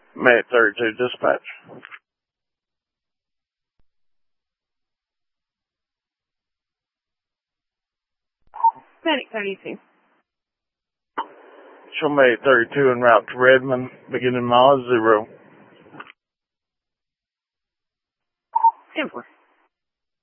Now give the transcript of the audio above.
Medic 32 dispatch. Medic 32. Show Medic 32 en route to Redmond, beginning mile 0. 10-4.